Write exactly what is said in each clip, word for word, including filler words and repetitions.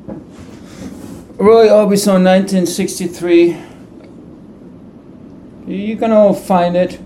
Roy Orbison, nineteen sixty-three. You can all find it.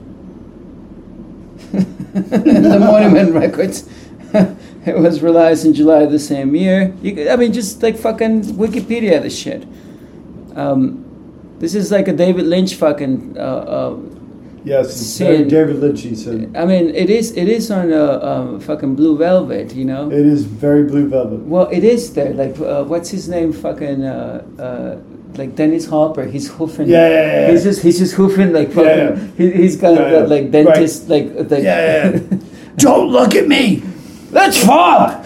The Monument Records. It was released in July of the same year. You could, I mean, just like fucking Wikipedia this shit. Um, this is like a David Lynch fucking. Uh, uh, yes, it's very David Lynchy. So I mean, it is. It is on a uh, fucking Blue Velvet, you know. It is very Blue Velvet. Well, it is there. Like, uh, what's his name? Fucking. Uh, uh, like Dennis Hopper, he's hoofing. Yeah, yeah, yeah. He's just he's just hoofing like fucking. Yeah, yeah. He, he's got yeah, yeah. Uh, like dentist right. like like. Yeah, yeah. Don't look at me. Let's fuck.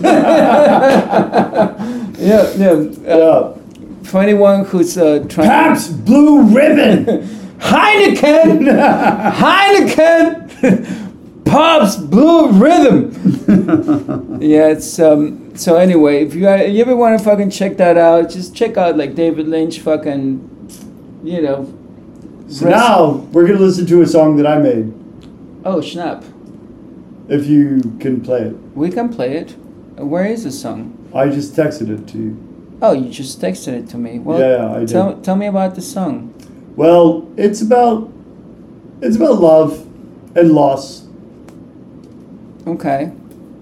yeah, yeah. Uh, yeah. For anyone who's uh, trying. Pabst Blue Ribbon. Heineken. Heineken. Pabst Blue Rhythm. Yeah, it's um. So anyway, if you uh, you ever want to fucking check that out, just check out like David Lynch fucking, you know. So now we're gonna listen to a song that I made. Oh snap! If you can play it. We can play it. Where is the song? I just texted it to you. Oh, you just texted it to me. Well, yeah, I did. Tell, tell me about the song. Well, it's about it's about love and loss. Okay.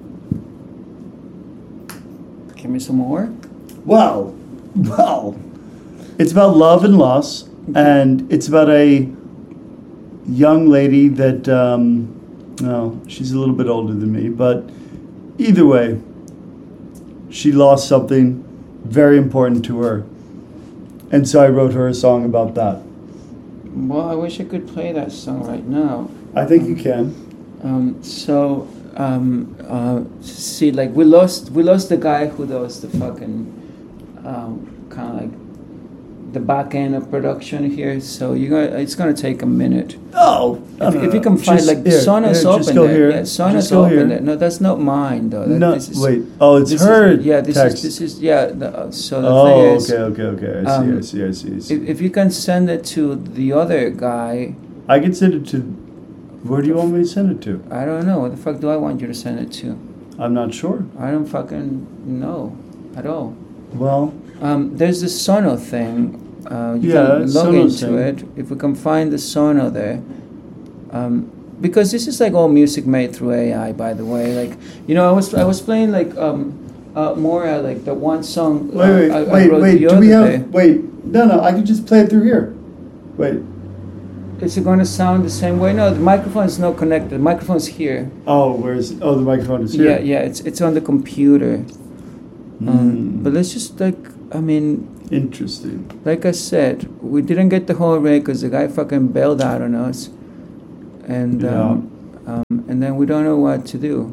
Give me some more. Well, well, it's about love and loss, and it's about a young lady that, um, no, she's a little bit older than me, but either way, she lost something very important to her, and so I wrote her a song about that. Well, I wish I could play that song right now. I think you can. Um, so. Um, uh, see, like we lost, we lost the guy who does the fucking um, kind of like the back end of production here. So you got, it's gonna take a minute. Oh, no, if, no, if no. you can find just, like here, Sona's here, open go there, here. yeah, Sona's just go open here. there. No, that's not mine though. That, no, this is, wait. Oh, it's this her is, yeah, this text. is this is yeah. The, uh, so the oh, thing is, okay, okay, okay. I see, um, I see, I see. I see. If, if you can send it to the other guy, I can send it to. Where do you want me to send it to? I don't know. What the fuck do I want you to send it to? I'm not sure. I don't fucking know at all. Well, um, there's the Sono thing. Uh, you yeah, can log Sono into thing. it if we can find the Sono there. Um, because this is like all music made through A I, by the way. Like, you know, I was I was playing like um, uh, more uh, like the one song. Wait, wait, uh, I, wait, I wrote wait. the Do we other have? day. Wait, no, no. I can just play it through here. Wait. Is it going to sound the same way? No, the microphone is not connected. The microphone's here. Oh, where's? Oh, the microphone is here. Yeah, yeah. It's it's on the computer. Mm. Um, but let's just like, I mean. Interesting. Like I said, we didn't get the whole rig because the guy fucking bailed out on us, and Yeah. um, um, and then we don't know what to do.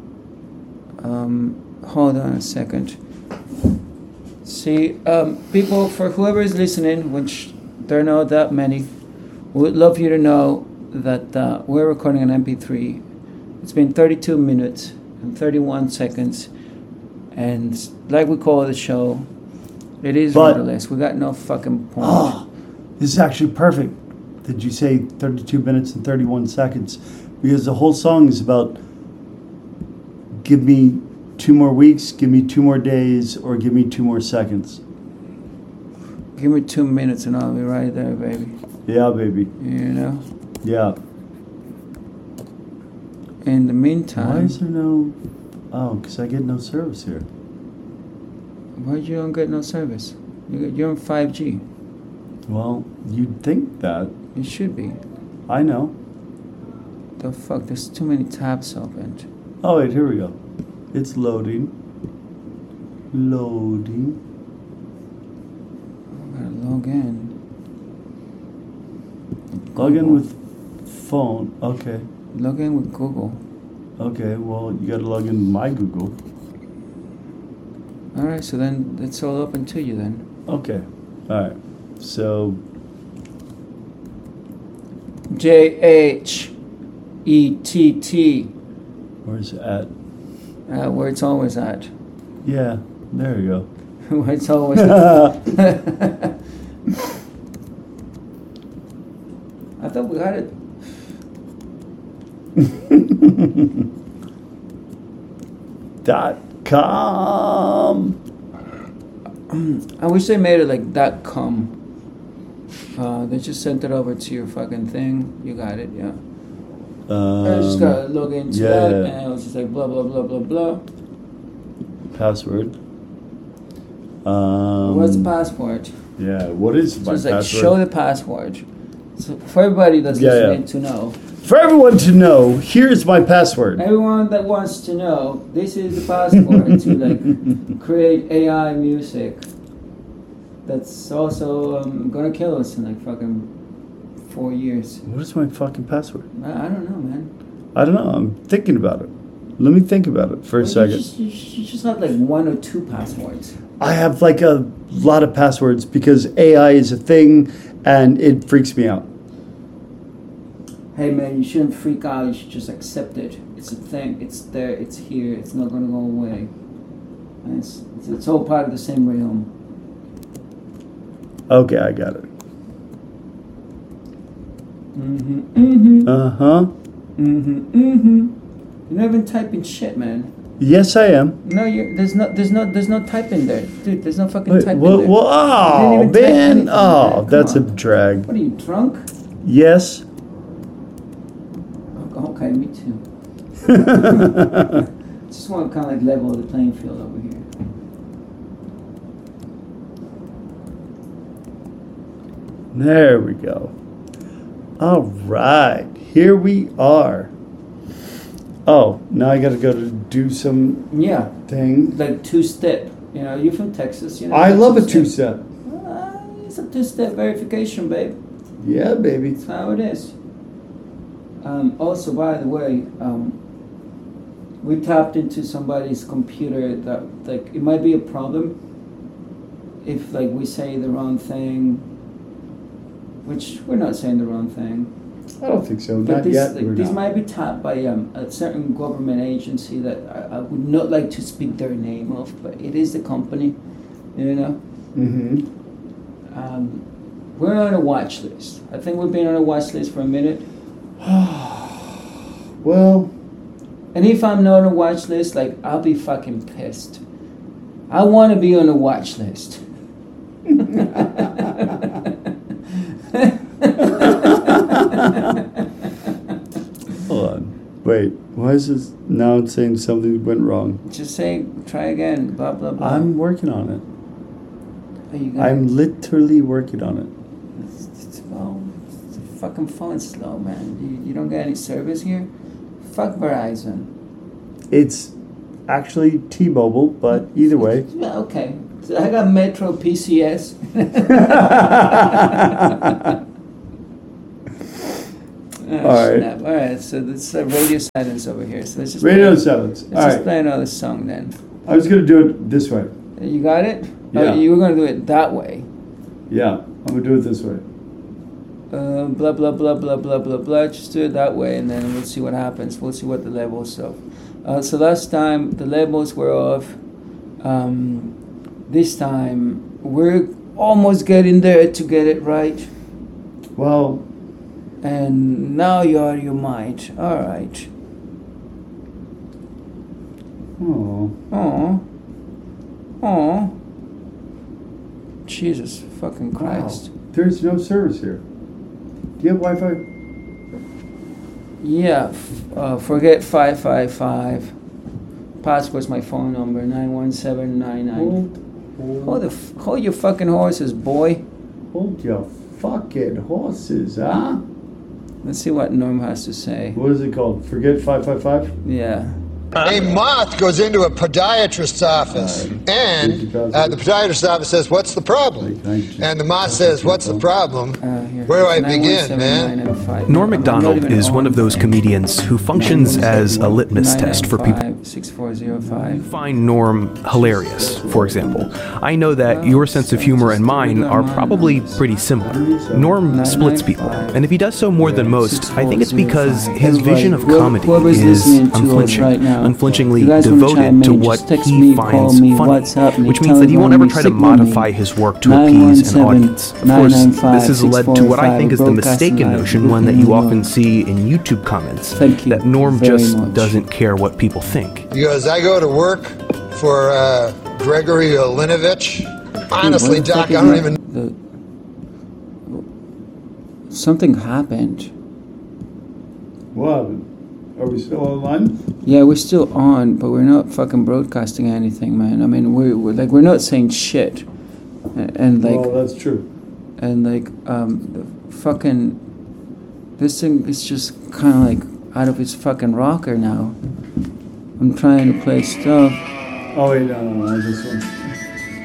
Um, hold on a second. See, um, people, for whoever is listening, which there are not that many, we would love you to know that uh, we're recording an M P three. It's been thirty-two minutes and thirty-one seconds, and like we call the show. It is But- rudderless. We got no fucking point. Oh, this is actually perfect. Did you say thirty-two minutes and thirty-one seconds? Because the whole song is about give me two more weeks, give me two more days, or give me two more seconds. Give me two minutes and I'll be right there, baby. Yeah, baby. You know? Yeah. In the Why meantime, is there no... Oh, because I get no service here. why you don't get no service? You get, you're on five G. Well, you'd think that. You should be. I know. The fuck? There's too many tabs opened. Oh, wait, here we go. It's loading. Loading. I gotta log in. Log in Google. with phone. Okay. Log in with Google. Okay, well, you gotta log in with my Google. Alright, so then it's all open to you then. Okay. Alright. So, J H E T T. where's it at? Uh, where it's always at. Yeah, there you go. Where it's always at. I thought we had it. Dot com. I wish they made it like dot com. Uh, they just sent it over to your fucking thing. You got it, yeah. Um, I just gotta log into yeah, that, yeah. and it was just like blah blah blah blah blah. Password. Um, What's the password? Yeah, what is So my it's like password? show the password. So for everybody that's Yeah, listening yeah. to know, For everyone to know, here's my password. everyone that wants to know, this is the password to like create A I music. That's also um, gonna kill us in like fucking four years. What is my fucking password? I, I don't know, man. I don't know. I'm thinking about it. Let me think about it for a Well, second. You just, you just- you just have like one or two passwords. I have like a lot of passwords because A I is a thing and it freaks me out. Hey man, you shouldn't freak out. You should just accept it. It's a thing. It's there. It's here. It's not gonna go away. And it's it's, it's all part of the same realm. Okay, I got it. Mm-hmm. Mm-hmm. Uh-huh. Mm-hmm. Mm-hmm. You're not even typing shit, man. Yes, I am. No, you there's no there's no there's no type in there, dude. There's no fucking Wait, type wha- in there. wha- You oh, didn't even type man. anything, Oh, man. Come that's a on. drag. What are you, drunk? Yes. Oh, okay, me too. Just want to kind of like level the playing field over here. There we go. All right. Here we are. Oh, now I got to go to do some Yeah, thing. like two step. You know, you're from Texas. You know. I what love a two-step- two-step. Uh, it's a two-step verification, babe. Yeah, baby. That's how it is. Um, also, by the way, um, we tapped into somebody's computer that, like, it might be a problem if, like, we say the wrong thing, which we're not saying the wrong thing. I don't think so. But Not this, yet. like, we're this not. might be tapped by um, a certain government agency that I, I would not like to speak their name of, but it is the company, you know. Mm-hmm. Um, we're on a watch list. I think we've been on a watch list for a minute. Well, And if I'm not on a watch list, like, I'll be fucking pissed. I want to be on a watch list. hold on. Wait, why is this now it's saying something went wrong? Just say, try again, blah, blah, blah. I'm working on it. Are you gonna, I'm literally working on it. It's, it's, well, it's the fucking phone's slow, man. You, you don't get any service here? Fuck Verizon. It's actually T-Mobile, but either way. Yeah, okay. So I got Metro P C S. Oh, All right. snap. All right, so this uh, radio silence over here. So let's just Radio play, Sevens. Let's All just right. play another song then. I was gonna do it this way. You got it? Yeah. Oh, you were gonna do it that way. Yeah, I'm gonna do it this way. Uh, blah blah blah blah blah blah blah. Just do it that way, and then we'll see what happens. We'll see what the levels of. Uh, so last time the levels were off. Um, this time we're almost getting there to get it right. Well, And now you're out of your mind. All right. oh, Oh. Oh. Jesus fucking Christ. wow. There's no service here. Do you have Wi-Fi? Yeah. F- uh, forget five five five. Password's my phone number nine one seven nine nine. Hold, hold, Hold the f- hold your fucking horses, boy. hold your fucking horses, huh? Let's see what Norm has to say. What is it called? Forget five five five? Yeah. A moth goes into a podiatrist's office, and uh, the podiatrist's office says, "What's the problem?" And the moth says, "What's the problem? Uh, here. Where do I nine one begin, seven man?" nine nine five. Norm I'm not Macdonald even is one on of those thing. comedians who functions as a litmus test for people nine one seven five six four zero who five. find Norm hilarious, for example. I know that your sense of humor and mine are probably pretty similar. Norm splits people, and if he does so more than most, I think it's because his vision of comedy is unflinching, unflinchingly devoted to what he finds funny, which means that he won't ever try to modify his work to appease an audience. Of course, this has led to what I think is the mistaken notion, one that you often see in YouTube comments, Thank you that Norm very just much. doesn't care what people think. He goes, "I go to work for uh, Gregory Olinovich, honestly, Dude, what the Doc, fuck I don't is even. the- Something happened. What? Are we still online? Yeah, we're still on, but we're not fucking broadcasting anything, man. I mean, we're, we're like we're not saying shit, and, and like Well, that's true. and like um, the fucking this thing is just kind of like out of its fucking rocker now. I'm trying to play stuff. Oh wait, no, no, no, this one.